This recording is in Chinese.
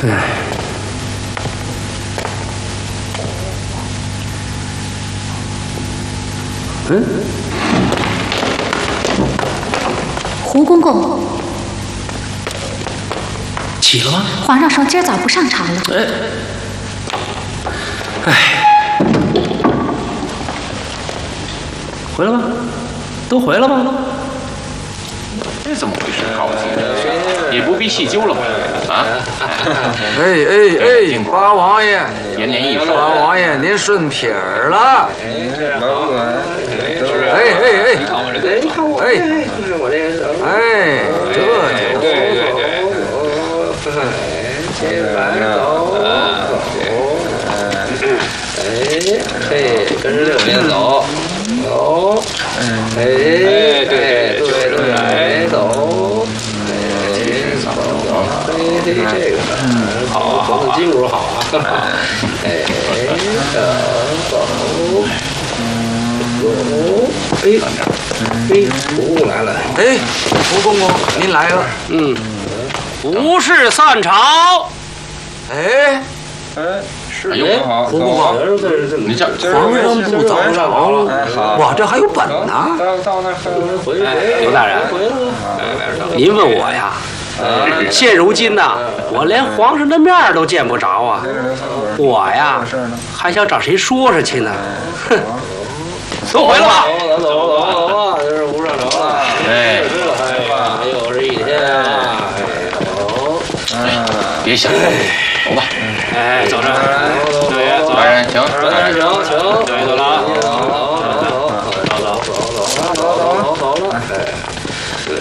胡公公， 起了吗？ 皇上说今儿早不上朝了。 回来吧，都回来吧。 这怎么回事？好极了，也不必细究了吧？啊！ 八王爷， 延年益寿。 八王爷，您顺撇儿了。 你看我就是我这个。跟着6边走，走，对，走，这个好，走筋骨好啊，走，胡公来了， 胡公公您来了， 不是散朝， 哎呦，好， 胡公公， 你这皇上不早朝了，我这还有本呢。 刘大人，您问我呀？现如今呐，我连皇上的面都见不着啊！我呀，还想找谁说说去呢？哼，都回来吧。走，这是无上朝了。又是一天啊！ 别想了，走吧。 走着。对， 大人，请。 大人，请。